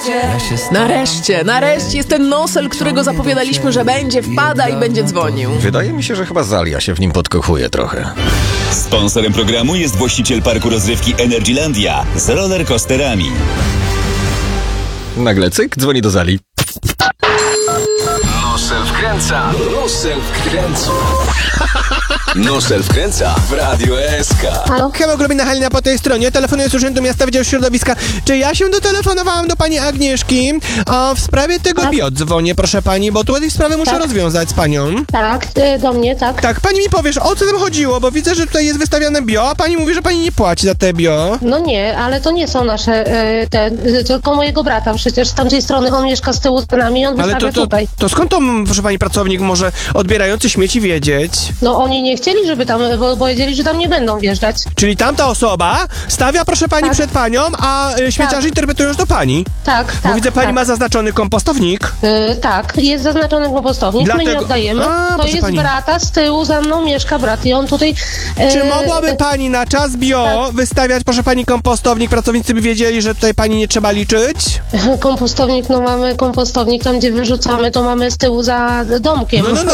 Nareszcie jest ten Nosel, którego zapowiadaliśmy, że będzie, wpada i będzie dzwonił. Wydaje mi się, że chyba Zalia się w nim podkochuje trochę. Sponsorem programu jest właściciel parku rozrywki Energylandia z rollercoasterami. Nagle cyk, dzwoni do Zali. Nosel wkręca. Nosel wkręca w Radio SK. Halo? Hemoglobina Halina po tej stronie. Telefonuję z Urzędu Miasta Wydziału Środowiska. Czy ja się dotelefonowałam do pani Agnieszki? A w sprawie tego bio dzwonię, proszę pani, bo tutaj sprawę muszę rozwiązać z panią. Tak, do mnie, tak. Tak, pani mi powiesz, o co tam chodziło, bo widzę, że tutaj jest wystawiane bio, a pani mówi, że pani nie płaci za te bio. No nie, ale to nie są nasze, tylko mojego brata przecież z tamtej strony, on mieszka z tyłu z nami i on wystawia tutaj. To skąd to, proszę pani, pracownik może odbierający śmieci wiedzieć? No oni nie chcieli, żeby tam, bo powiedzieli, że tam nie będą wjeżdżać. Czyli tamta osoba stawia, proszę pani, Tak. przed panią, a śmieciarze interpretują, że to pani. Tak, Bo tak. widzę, pani tak. ma zaznaczony kompostownik. Tak, jest zaznaczony kompostownik, my nie Dlatego- oddajemy. A, To proszę jest pani. brata, z tyłu za mną mieszka brat i on tutaj... Czy mogłaby pani na czas bio wystawiać, proszę pani, kompostownik? Pracownicy by wiedzieli, że tutaj pani nie trzeba liczyć? Kompostownik, no mamy kompostownik tam, gdzie wyrzucamy, to mamy z tyłu za domkiem. No,